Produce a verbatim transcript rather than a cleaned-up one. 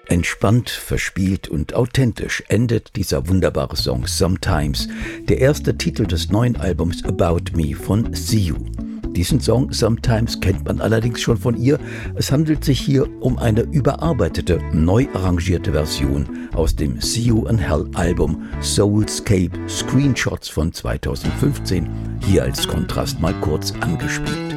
Entspannt, verspielt und authentisch endet dieser wunderbare Song Sometimes, der erste Titel des neuen Albums About Me von See You. Diesen Song Sometimes kennt man allerdings schon von ihr. Es handelt sich hier um eine überarbeitete, neu arrangierte Version aus dem See You in Hell Album Soulscape Screenshots von zweitausendfünfzehn, hier als Kontrast mal kurz angespielt.